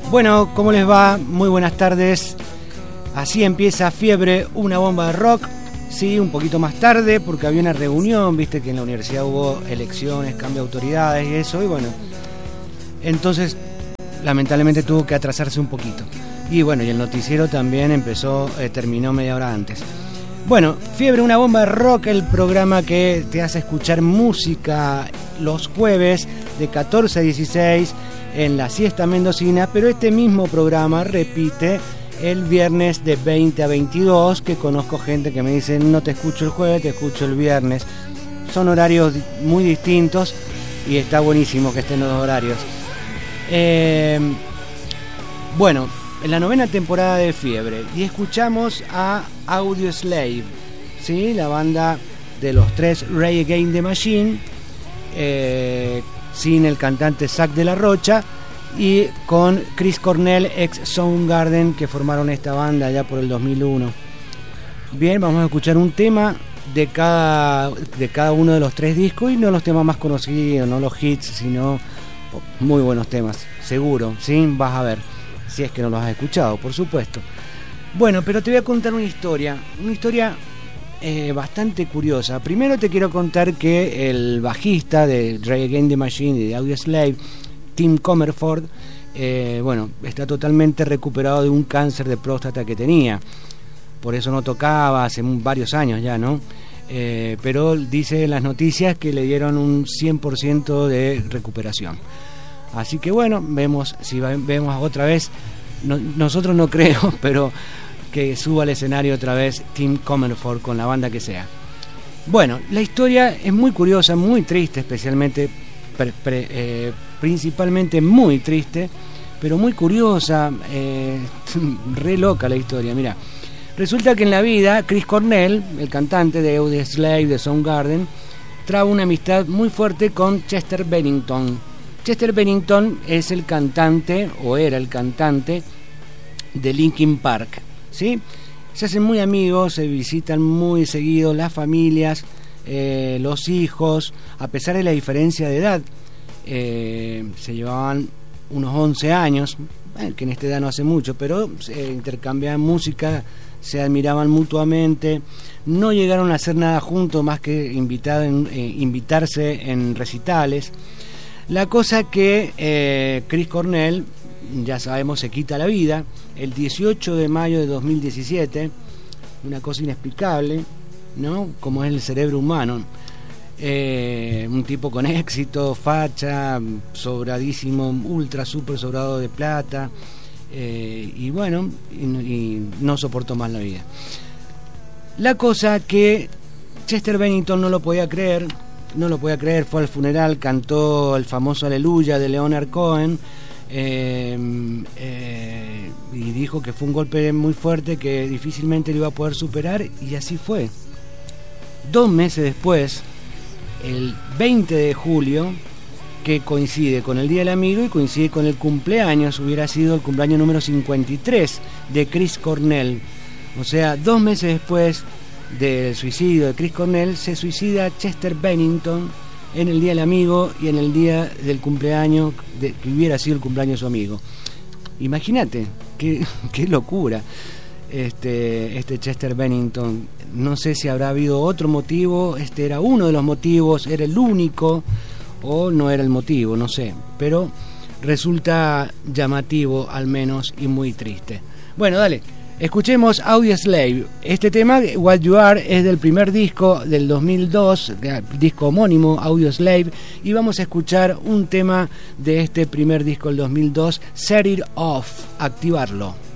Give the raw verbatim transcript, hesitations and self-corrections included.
Bueno, ¿cómo les va? Muy buenas tardes. Así empieza Fiebre, una bomba de rock. Sí, un poquito más tarde porque había una reunión, viste que en la universidad hubo elecciones, cambio de autoridades y eso, y bueno, entonces lamentablemente tuvo que atrasarse un poquito. Y bueno, y el noticiero también empezó, eh, terminó media hora antes. Bueno, Fiebre, una bomba de rock, el programa que te hace escuchar música los jueves de catorce a dieciséis en la siesta mendocina, pero este mismo programa repite el viernes de veinte a veintidós, que conozco gente que me dice no te escucho el jueves, te escucho el viernes. Son horarios muy distintos y está buenísimo que estén los dos horarios. Eh, bueno, en la novena temporada de Fiebre, y escuchamos a Audioslave, ¿sí? La banda de los tres Rage Against the Machine, eh, sin el cantante Zach de la Rocha, y con Chris Cornell, ex Soundgarden, que formaron esta banda ya por el dos mil uno. Bien, vamos a escuchar un tema de cada, de cada uno de los tres discos, y no los temas más conocidos, no los hits, sino muy buenos temas, seguro, ¿sí? Vas a ver, si es que no los has escuchado, por supuesto. Bueno, pero te voy a contar una historia, una historia eh, bastante curiosa. Primero te quiero contar que el bajista de Rage Against the Machine y de Audioslave, Tim Comerford, eh, bueno, está totalmente recuperado de un cáncer de próstata que tenía. Por eso no tocaba hace varios años ya, ¿no? Eh, pero dice en las noticias que le dieron un cien por ciento de recuperación. Así que bueno, vemos si va, vemos otra vez, no, nosotros no creo, pero que suba al escenario otra vez Tim Comerford con la banda que sea. Bueno, la historia es muy curiosa, muy triste, especialmente pre, pre, eh, principalmente muy triste, pero muy curiosa, eh, re loca la historia. Mira, resulta que en la vida Chris Cornell, el cantante de Audioslave, de Soundgarden, trae una amistad muy fuerte con Chester Bennington. Chester Bennington es el cantante, o era el cantante, de Linkin Park, ¿sí? Se hacen muy amigos, se visitan muy seguido las familias, eh, los hijos, a pesar de la diferencia de edad. Eh, se llevaban unos once años, bueno, que en esta edad no hace mucho, pero se intercambiaban música, se admiraban mutuamente, no llegaron a hacer nada juntos más que invitar en, eh, invitarse en recitales. La cosa que eh, Chris Cornell, ya sabemos, se quita la vida el dieciocho de mayo de dos mil diecisiete, una cosa inexplicable, ¿no? Como es el cerebro humano. Eh, un tipo con éxito, facha, sobradísimo, ultra super sobrado de plata, eh, y bueno, y, y no soportó más la vida. La cosa que Chester Bennington no lo podía creer, no lo podía creer, fue al funeral, cantó el famoso Aleluya de Leonard Cohen, eh, eh, y dijo que fue un golpe muy fuerte que difícilmente lo iba a poder superar, y así fue. Dos meses después, el veinte de julio, que coincide con el Día del Amigo y coincide con el cumpleaños, hubiera sido el cumpleaños número cincuenta y tres de Chris Cornell. O sea, dos meses después del suicidio de Chris Cornell, se suicida Chester Bennington en el Día del Amigo y en el día del cumpleaños, de, que hubiera sido el cumpleaños de su amigo. Imagínate, qué, qué locura. Este, este Chester Bennington, no sé si habrá habido otro motivo, este era uno de los motivos, era el único, o no era el motivo, no sé, pero resulta llamativo al menos y muy triste. Bueno, dale, escuchemos Audioslave. Este tema, What You Are, es del primer disco del dos mil dos, disco homónimo, Audioslave, y vamos a escuchar un tema de este primer disco del dos mil dos, Set It Off, activarlo.